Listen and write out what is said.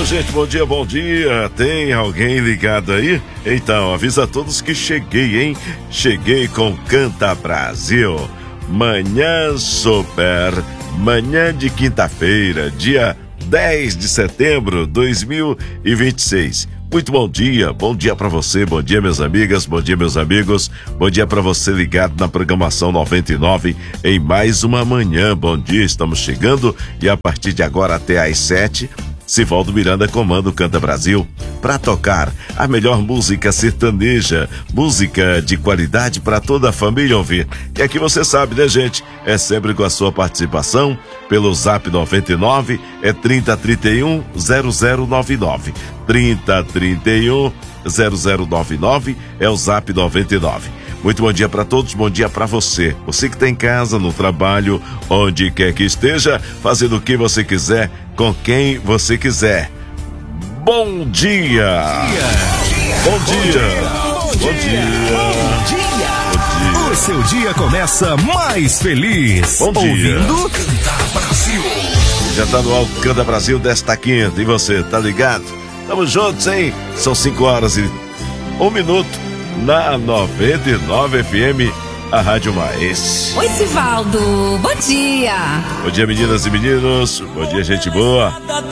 Alô, gente, bom dia, bom dia. Tem alguém ligado aí? Então, avisa a todos que cheguei, hein? Cheguei com Canta Brasil. Manhã super, manhã de quinta-feira, dia 10 de setembro de 2026. Muito bom dia pra você, bom dia minhas amigas, bom dia meus amigos, bom dia pra você ligado na programação 99 em mais uma manhã. Bom dia, estamos chegando e a partir de agora até às 7, Sivaldo Miranda comanda o Canta Brasil para tocar a melhor música sertaneja, música de qualidade para toda a família ouvir. E aqui você sabe, né, gente? É sempre com a sua participação pelo Zap 99, é 3031 0099. 3031 0099 é o Zap 99. Muito bom dia para todos, bom dia para você. Você que está em casa, no trabalho, onde quer que esteja, fazendo o que você quiser, com quem você quiser. Bom dia! Bom dia! Bom dia! O seu dia começa mais feliz. Bom dia! Ouvindo Canta Brasil. Já tá no ar o Canta Brasil desta quinta. E você, tá ligado? Tamo juntos, hein? São 5 horas e 1 minuto na 99 FM, a Rádio Mais. Oi, Sivaldo, bom dia. Bom dia, meninas e meninos. Bom dia, gente boa.